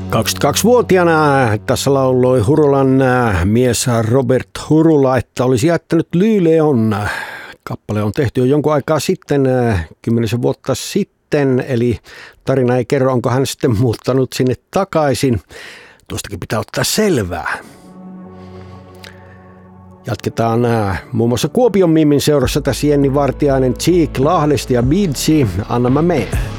22-vuotiaana tässä lauloi Hurulan mies Robert Hurula, että olisi jättänyt Luleån. Kappale on tehty jo jonkun aikaa sitten, 10 vuotta sitten, eli tarina ei kerro, onko hän sitten muuttanut sinne takaisin. Tuostakin pitää ottaa selvää. Jatketaan muun muassa Kuopion Mimin seurassa tässä Jenni Vartiainen, Cheek Lahdesta ja Beatsi, Anna mä mene.